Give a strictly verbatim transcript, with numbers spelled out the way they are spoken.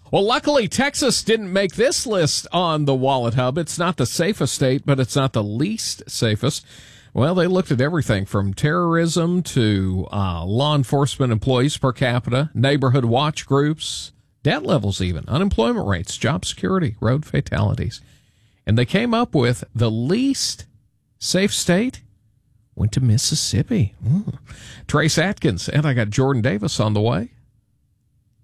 Well, luckily, Texas didn't make this list on the Wallet Hub. It's not the safest state, but it's not the least safest. Well, they looked at everything from terrorism to uh, law enforcement employees per capita, neighborhood watch groups, debt levels even, unemployment rates, job security, road fatalities. And they came up with the least safe state went to Mississippi. Mm. Trace Atkins, and I got Jordan Davis on the way.